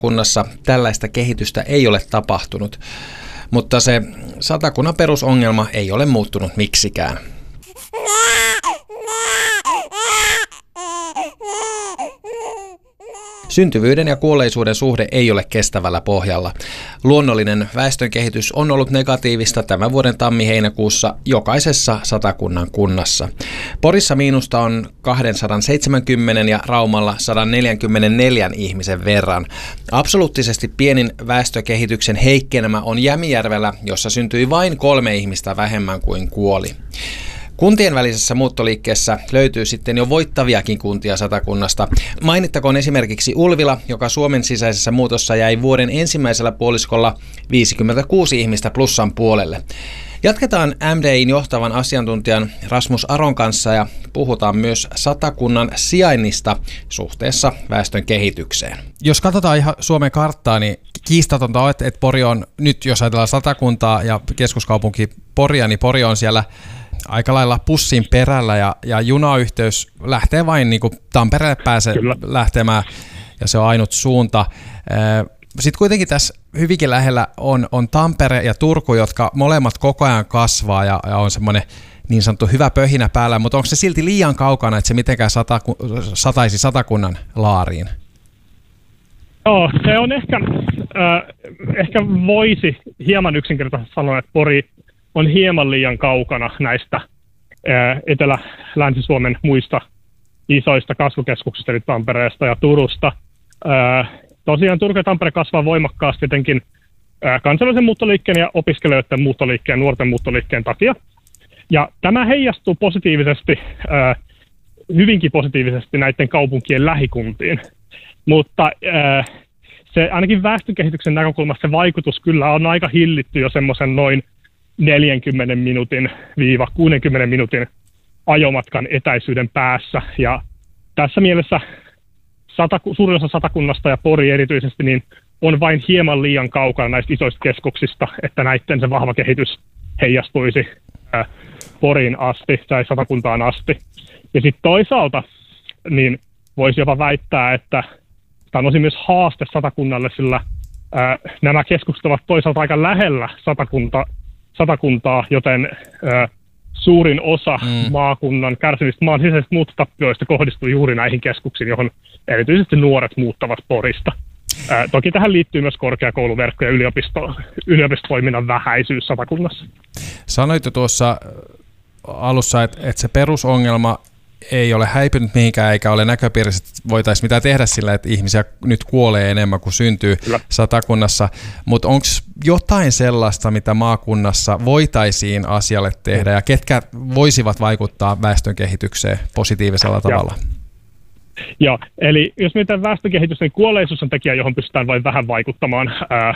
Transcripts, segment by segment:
kunnassa tällaista kehitystä ei ole tapahtunut, mutta se Satakunnan perusongelma ei ole muuttunut miksikään. Syntyvyyden ja kuolleisuuden suhde ei ole kestävällä pohjalla. Luonnollinen väestönkehitys on ollut negatiivista tämän vuoden tammi-heinäkuussa jokaisessa Satakunnan kunnassa. Porissa miinusta on 270 ja Raumalla 144 ihmisen verran. Absoluuttisesti pienin väestökehityksen heikkenemä on Jämijärvellä, jossa syntyi vain 3 ihmistä vähemmän kuin kuoli. Kuntien välisessä muuttoliikkeessä löytyy sitten jo voittaviakin kuntia Satakunnasta. Mainittakoon esimerkiksi Ulvila, joka Suomen sisäisessä muutossa jäi vuoden ensimmäisellä puoliskolla 56 ihmistä plussan puolelle. Jatketaan MDI:n johtavan asiantuntijan Rasmus Aron kanssa ja puhutaan myös Satakunnan sijainnista suhteessa väestön kehitykseen. Jos katsotaan ihan Suomen karttaa, niin kiistatonta on, että Pori on, nyt jos ajatellaan Satakuntaa ja keskuskaupunki Poria, niin Pori on siellä aika lailla pussin perällä ja junayhteys lähtee vain niin kuin Tampereelle pääsee lähtemään ja se on ainut suunta. Sitten kuitenkin tässä hyvinkin lähellä on Tampere ja Turku, jotka molemmat koko ajan kasvaa ja on semmoinen niin sanottu hyvä pöhinä päällä, mutta onko se silti liian kaukana, että se mitenkään sataisi Satakunnan laariin? Joo, se on ehkä voisi hieman yksinkertaisesti sanoa, että Pori on hieman liian kaukana näistä Etelä-Länsi-Suomen muista isoista kasvukeskuksista, eli Tampereesta ja Turusta. Tosiaan Turku ja Tampere kasvaa voimakkaasti jotenkin kansainvälisen muuttoliikkeen ja opiskelijoiden muuttoliikkeen, nuorten muuttoliikkeen takia. Ja tämä heijastuu positiivisesti, hyvinkin positiivisesti näiden kaupunkien lähikuntiin. Mutta se ainakin väestökehityksen näkökulmasta se vaikutus kyllä on aika hillitty jo semmoisen noin 40 minuutin viiva 60 minuutin ajomatkan etäisyyden päässä. Ja tässä mielessä suurin osa Satakunnasta ja Pori erityisesti niin on vain hieman liian kaukana näistä isoista keskuksista, että näiden se vahva kehitys heijastuisi Poriin asti tai Satakuntaan asti. Ja sitten toisaalta niin voisi jopa väittää, että tämä on myös haaste Satakunnalle, sillä nämä keskukset ovat toisaalta aika lähellä Satakuntaa, joten suurin osa maakunnan kärsivistä maan sisäisistä muuttotappioista kohdistuu juuri näihin keskuksiin, johon erityisesti nuoret muuttavat Porista. Toki tähän liittyy myös korkeakouluverkko ja yliopistotoiminnan vähäisyys Satakunnassa. Sanoit jo tuossa alussa, että se perusongelma ei ole häipynyt mihinkään eikä ole näköpiirissä, että voitaisiin mitä tehdä sillä, että ihmisiä nyt kuolee enemmän kuin syntyy Satakunnassa. Mutta onko jotain sellaista, mitä maakunnassa voitaisiin asialle tehdä ja ketkä voisivat vaikuttaa väestön kehitykseen positiivisella tavalla? Joo, eli jos mietitään väestökehitystä, niin kuolleisuus on tekijä, johon pystytään vain vähän vaikuttamaan,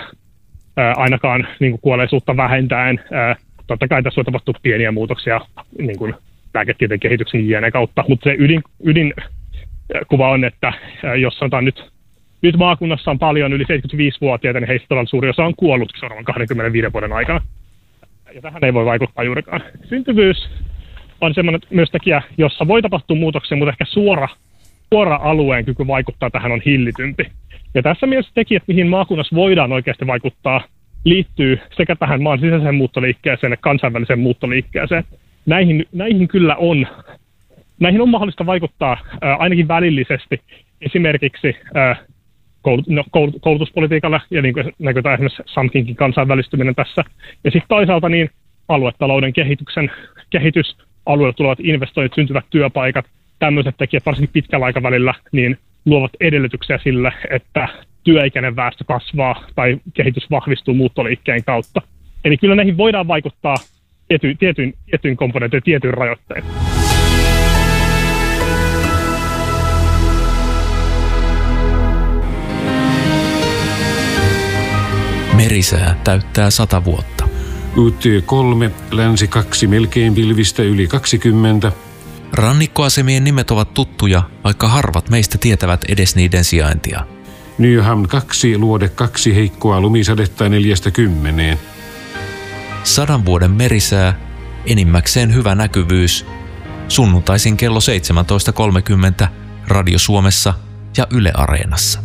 ainakaan niin kuin kuolleisuutta vähentäen. Totta kai tässä voi tapahtua pieniä muutoksia niin kuin lääketieteen kehityksen jne. kautta, mutta se ydinkuva on, että jos sanotaan nyt maakunnassa on paljon yli 75-vuotiaita, niin heistä suuri osa on kuollut seuraavan 25 vuoden aikana. Ja tähän ei voi vaikuttaa juurikaan. Syntyvyys on semmoinen myös tekijä, jossa voi tapahtua muutoksia, mutta ehkä suora alueen kyky vaikuttaa tähän on hillitympi. Ja tässä mielessä tekijät, mihin maakunnassa voidaan oikeasti vaikuttaa, liittyy sekä tähän maan sisäiseen muuttoliikkeeseen että kansainväliseen muuttoliikkeeseen. Näihin kyllä on. Näihin on mahdollista vaikuttaa ainakin välillisesti esimerkiksi koulutuspolitiikalla, ja niin kuin näkyy esimerkiksi SAMKinkin kansainvälistyminen tässä. Ja sitten toisaalta niin aluetalouden kehitys, alueelle tulevat investoinnit, syntyvät työpaikat, tämmöiset tekijät varsinkin pitkällä aikavälillä niin luovat edellytyksiä sille, että työikäinen väestö kasvaa tai kehitys vahvistuu muuttoliikkeen kautta. Eli kyllä näihin voidaan vaikuttaa tietyin komponentin ja tietyin rajoitteen. Merisää täyttää 100 vuotta. UT 3, länsi 2, melkein pilvistä yli 20. Rannikkoasemien nimet ovat tuttuja, vaikka harvat meistä tietävät edes niiden sijaintia. Nyham 2, luode 2, heikkoa lumisadetta 40. 100 vuoden merisää, enimmäkseen hyvä näkyvyys. Sunnuntaisin kello 17.30 Radio Suomessa ja Yle Areenassa.